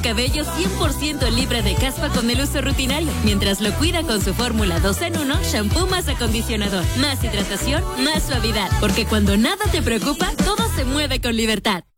Cabello 100% libre de caspa con el uso rutinario, mientras lo cuida con su fórmula 2 en 1, shampoo más acondicionador, más hidratación, más suavidad. Porque cuando nada te preocupa, todo se mueve con libertad.